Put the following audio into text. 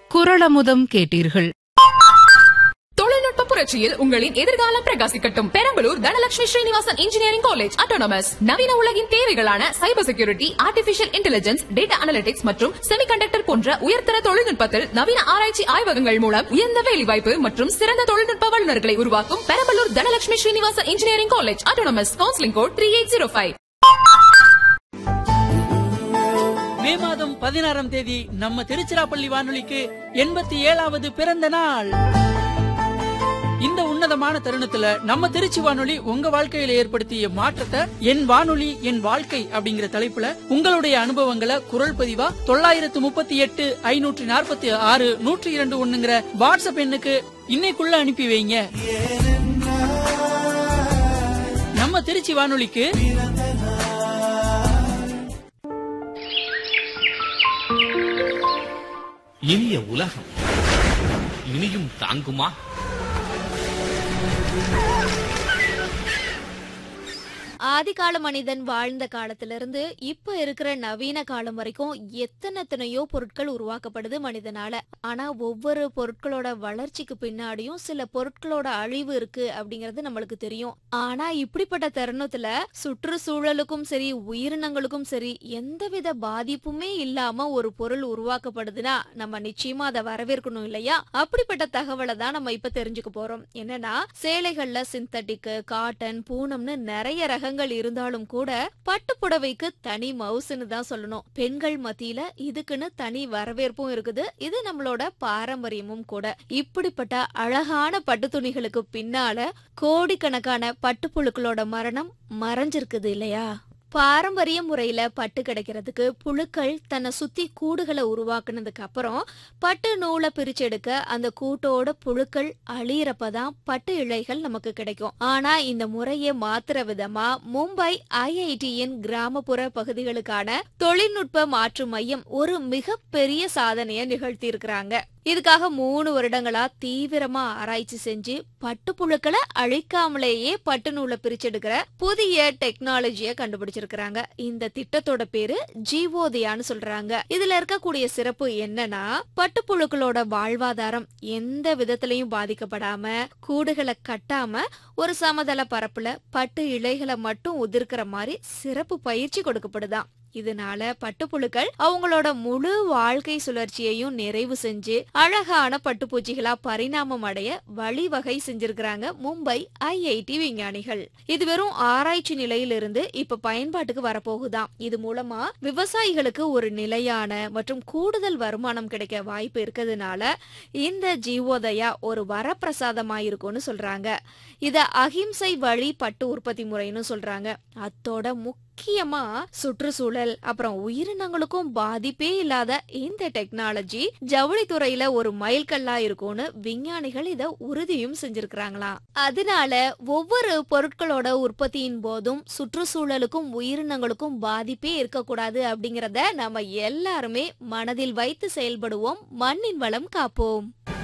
குறளமுதம் கேட்டீர்கள். தொழில்நுட்ப புரட்சியில் உங்களின் எதிர்காலம் பிரகாசிக்கட்டும். Perambalur Dhanalakshmi Srinivasan engineering college autonomous நவீன உலகின் தேவைகளான cyber security, artificial intelligence, data analytics மற்றும் செமிகண்டக்டர் போன்ற உயர்தர தொழில்நுட்பத்தில் நவீன ஆராய்ச்சி ஆய்வகங்கள் மூலம் உயர்ந்த வேலைவாய்ப்பு மற்றும் சிறந்த தொழில்நுட்ப வல்லுநர்களை உருவாக்கும் Perambalur Dhanalakshmi Srinivasan engineering college autonomous. Counselling code 3805. மே மாதம் 16ஆம் தேதி நம்ம திருச்சிராப்பள்ளி வானொலிக்கு 87வது பிறந்த நாள். இந்த உன்னதமான தருணத்துல நம்ம திருச்சி வானொலி உங்க வாழ்க்கையில ஏற்படுத்திய மாற்றத்தை என் வானொலி என் வாழ்க்கை அப்படிங்கிற தலைப்புல உங்களுடைய அனுபவங்களை குரல் பதிவா 938 546 102 வாட்ஸ்அப் எண்ணுக்கு இன்னைக்குள்ள அனுப்பி வைங்க. நம்ம திருச்சி வானொலிக்கு இனிய உலகம் இனியும் தாங்குமா? ஆதிகால மனிதன் வாழ்ந்த காலத்திலிருந்து இப்ப இருக்கிற நவீன காலம் வரைக்கும் எத்தனையோ பொருட்கள் உருவாக்கப்படுது மனிதனால. ஆனா ஒவ்வொரு பொருட்களோட வளர்ச்சிக்கு பின்னாடியும் சில பொருட்களோட அழிவு இருக்கு அப்படிங்கறது நம்மளுக்கு தெரியும். ஆனா இப்படிப்பட்ட தருணத்துல சுற்றுச்சூழலுக்கும் சரி உயிரினங்களுக்கும் சரி எந்தவித பாதிப்புமே இல்லாம ஒரு பொருள் உருவாக்கப்படுதுன்னா நம்ம நிச்சயமா அதை வரவேற்கணும் இல்லையா? அப்படிப்பட்ட தகவலை தான் நம்ம இப்ப தெரிஞ்சுக்க போறோம். என்னன்னா சேலைகள்ல சிந்தட்டிக், காட்டன், பூனம்னு நிறைய ரகங்கள் இருந்தாலும் கூட பட்டு புடவைக்கு தனி மவுசுன்னு தான் சொல்லணும். பெண்கள் மத்தியில இதுக்குன்னு தனி வரவேற்பும் இருக்குது. இது நம்மளோட பாரம்பரியமும் கூட. இப்படிப்பட்ட அழகான பட்டு துணிகளுக்கு பின்னால கோடிக்கணக்கான பட்டுப்புழுக்களோட மரணம் மறைஞ்சிருக்குது இல்லையா? பாரம்பரிய முறையில பட்டு கிடைக்கிறதுக்கு புழுக்கள் தன்னை சுத்தி கூடுகளை உருவாக்குனதுக்கு அப்புறம் பட்டு நூலை பிரிச்செடுக்க அந்த கூட்டோட புழுக்கள் அழியறப்பதான் பட்டு இழைகள் நமக்கு கிடைக்கும். ஆனா இந்த முறையை மாத்துற விதமா மும்பை IITயின் கிராமப்புற பகுதிகளுக்கான தொழில்நுட்ப மாற்று மையம் ஒரு மிகப்பெரிய சாதனையை நிகழ்த்தி இருக்கிறாங்க. இதுக்காக 3 வருடங்களா தீவிரமா ஆராய்ச்சி செஞ்சு பட்டுப்புழுக்களை அழிக்காமலேயே பட்டு நூலை பிரிச்செடுக்கிற புதிய டெக்னாலஜிய கண்டுபிடிச்சிருக்காங்க. இந்த திட்டத்தோட பேரு ஜீவோதயான்னு சொல்றாங்க. இதுல இருக்கக்கூடிய சிறப்பு என்னன்னா பட்டுப்புழுக்களோட வாழ்வாதாரம் எந்த விதத்திலையும் பாதிக்கப்படாம கூடுகளை கட்டாம ஒரு சமதள பரப்புல பட்டு இழைகளை மட்டும் உதிர்க்கிற மாதிரி சிறப்பு பயிற்சி கொடுக்கப்படுதான். இதனால பட்டுப்புழுக்கள் அவங்களோட முழு வாழ்க்கை சுழற்சியையும் நிறைவு செஞ்சு அழகான பட்டுப்பூச்சிகளா பரிணாமம் அடைய வழிவகை செஞ்சிருக்கிறாங்க மும்பை IIT விஞ்ஞானிகள். இது வெறும் ஆராய்ச்சி நிலையிலிருந்து இப்ப பயன்பாட்டுக்கு வரப்போகுதாம். இது மூலமா விவசாயிகளுக்கு ஒரு நிலையான மற்றும் கூடுதல் வருமானம் கிடைக்க வாய்ப்பு இருக்கிறதுனால இந்த ஜீவோதயா ஒரு வரப்பிரசாதமா இருக்கும்னு சொல்றாங்க. இத அகிம்சை வழி பட்டு உற்பத்தி முறைன்னு சொல்றாங்க. அத்தோட முக்கியமா சுற்றுச்சூழல் அப்புறம் உயிரினங்களுக்கும் பாதிப்பே இல்லாத இந்த டெக்னாலஜி ஜவுளித்துறையில ஒரு மைல்கல்லா இருக்கும்னு விஞ்ஞானிகள் இத உறுதியும் செஞ்சிருக்கிறாங்களாம். அதனால ஒவ்வொரு பொருட்களோட உற்பத்தியின் போதும் சுற்றுச்சூழலுக்கும் உயிரினங்களுக்கும் பாதிப்பே இருக்கக்கூடாது அப்படிங்கறத நம்ம எல்லாருமே மனதில் வைத்து செயல்படுவோம். மண்ணின் வளம் காப்போம்.